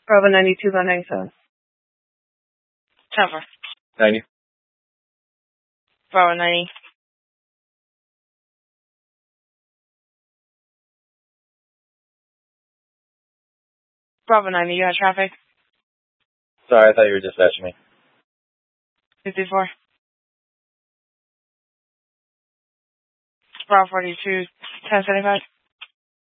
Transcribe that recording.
Bravo 92 by 97. Tower. 90. Bravo 90. Bravo 90, you have traffic? Sorry, I thought you were dispatching me. 54. Bravo 42, 1075.